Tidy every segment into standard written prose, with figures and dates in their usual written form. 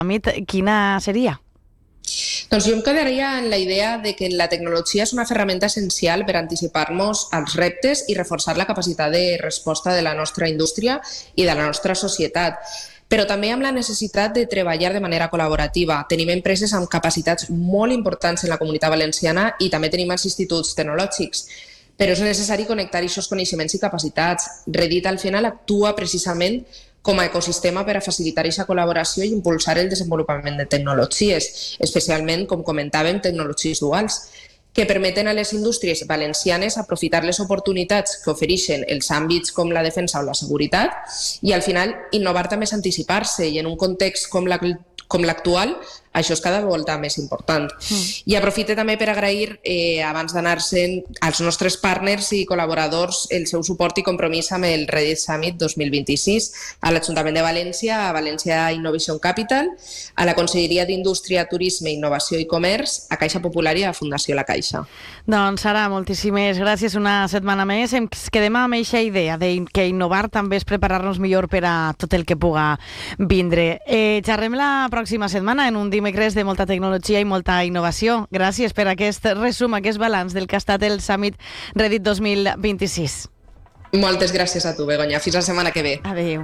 Summit, quina seria? Doncs jo em quedaria en la idea de que la tecnologia és una ferramenta essencial per anticipar-nos als reptes i reforçar la capacitat de resposta de la nostra indústria i de la nostra societat. Però també amb la necessitat de treballar de manera col·laborativa. Tenim empreses amb capacitats molt importants en la Comunitat Valenciana i també tenim els instituts tecnològics. Però és necessari connectar aquests coneixements i capacitats. Reddit al final actua precisament com a ecosistema per a facilitar aquesta col·laboració i impulsar el desenvolupament de tecnologies, especialment, com comentàvem, tecnologies duals, que permeten a les indústries valencianes aprofitar les oportunitats que ofereixen els àmbits com la defensa o la seguretat i, al final, innovar també és anticipar-se i en un context com l'actual, això és cada volta més important. I aprofite també per agrair, abans d'anar-se'n, als nostres partners i col·laboradors el seu suport i compromís amb el Reddit Summit 2026, a l'Ajuntament de València, a València Innovation Capital, a la Conselleria d'Indústria, Turisme, Innovació i Comerç, a Caixa Popular i a Fundació La Caixa. Doncs Sara, moltíssimes gràcies una setmana més. Ens quedem amb aquesta idea de que innovar també és preparar-nos millor per a tot el que puga vindre. Xerrem la pròxima setmana en un dimecres de molta tecnologia i molta innovació. Gràcies per aquest resum, aquest balanç del que ha estat el Summit Reddit 2026. Moltes gràcies a tu, Begoña. Fins la setmana que ve. Adéu.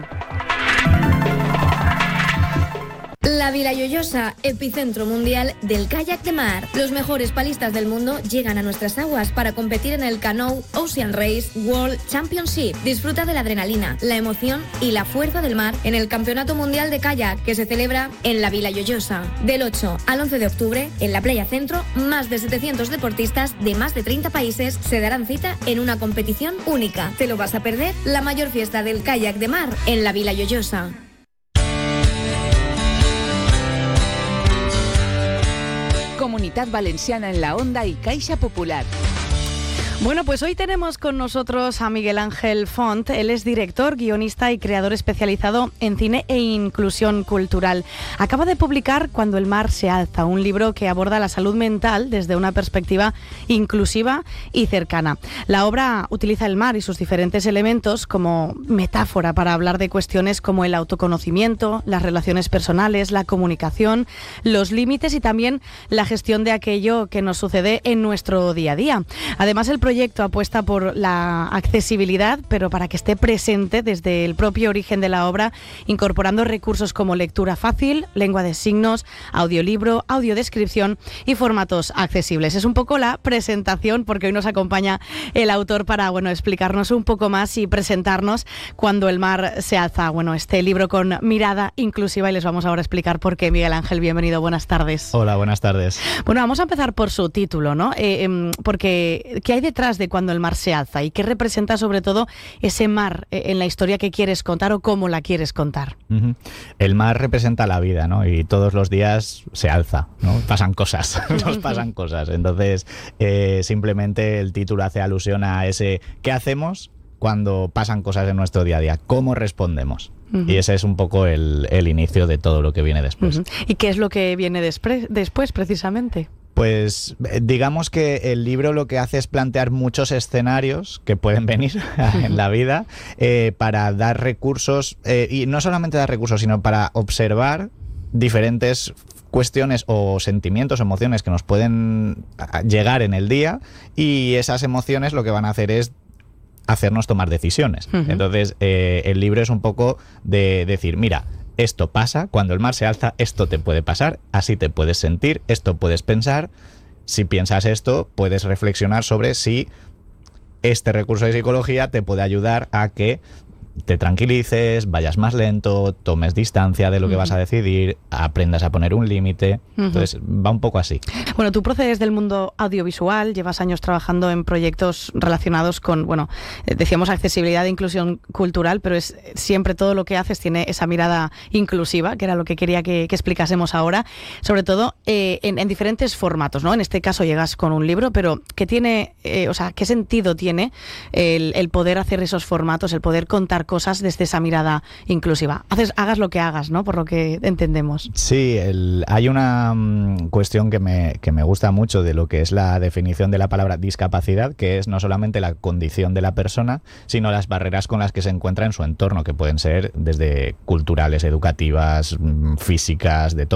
La Vilayollosa, epicentro mundial del kayak de mar. Los mejores palistas del mundo llegan a nuestras aguas para competir en el Canoe Ocean Race World Championship. Disfruta de la adrenalina, la emoción y la fuerza del mar en el Campeonato Mundial de Kayak que se celebra en la Vilayollosa. Del 8 al 11 de octubre, en la Playa Centro, más de 700 deportistas de más de 30 países se darán cita en una competición única. ¿Te lo vas a perder? La mayor fiesta del kayak de mar en la Vilayollosa. Comunidad Valenciana en la Onda y Caixa Popular. Bueno, pues hoy tenemos con nosotros a Miguel Ángel Font. Él es director, guionista y creador especializado en cine e inclusión cultural. Acaba de publicar Cuando el mar se alza, un libro que aborda la salud mental desde una perspectiva inclusiva y cercana. La obra utiliza el mar y sus diferentes elementos como metáfora para hablar de cuestiones como el autoconocimiento, las relaciones personales, la comunicación, los límites y también la gestión de aquello que nos sucede en nuestro día a día. Además, el proyecto apuesta por la accesibilidad, pero para que esté presente desde el propio origen de la obra, incorporando recursos como lectura fácil, lengua de signos, audiolibro, audiodescripción y formatos accesibles. Es un poco la presentación, porque hoy nos acompaña el autor para, explicarnos un poco más y presentarnos Cuando el mar se alza. Este libro con mirada inclusiva, y les vamos ahora a explicar por qué. Miguel Ángel, bienvenido, buenas tardes. Hola, buenas tardes. Bueno, vamos a empezar por su título, ¿no? Porque ¿qué hay detrás de Cuando el mar se alza y qué representa sobre todo ese mar en la historia que quieres contar o cómo la quieres contar? El mar representa la vida, ¿no? Y todos los días se alza, ¿no? Pasan cosas, nos pasan cosas. Entonces, simplemente el título hace alusión a ese ¿qué hacemos cuando pasan cosas en nuestro día a día? ¿Cómo respondemos? Y ese es un poco el inicio de todo lo que viene después. ¿Y qué es lo que viene después precisamente? Pues digamos que el libro lo que hace es plantear muchos escenarios que pueden venir en la vida para dar recursos, y no solamente dar recursos, sino para observar diferentes cuestiones o sentimientos, emociones que nos pueden llegar en el día, y esas emociones lo que van a hacer es hacernos tomar decisiones. Entonces el libro es un poco de decir, mira, esto pasa, cuando el mar se alza, esto te puede pasar, así te puedes sentir, esto puedes pensar. Si piensas esto, puedes reflexionar sobre si este recurso de psicología te puede ayudar a que te tranquilices, vayas más lento, tomes distancia de lo que vas a decidir, aprendas a poner un límite. Entonces va un poco así. Bueno, tú procedes del mundo audiovisual, llevas años trabajando en proyectos relacionados con, decíamos accesibilidad e inclusión cultural, pero es siempre todo lo que haces tiene esa mirada inclusiva, que era lo que quería que explicásemos ahora, sobre todo en diferentes formatos, ¿no? En este caso llegas con un libro, pero ¿qué tiene, ¿qué sentido tiene el poder hacer esos formatos, el poder contar cosas desde esa mirada inclusiva. Hagas lo que hagas, ¿no? Por lo que entendemos. Sí, hay una cuestión que me gusta mucho de lo que es la definición de la palabra discapacidad, que es no solamente la condición de la persona, sino las barreras con las que se encuentra en su entorno, que pueden ser desde culturales, educativas, físicas, de todo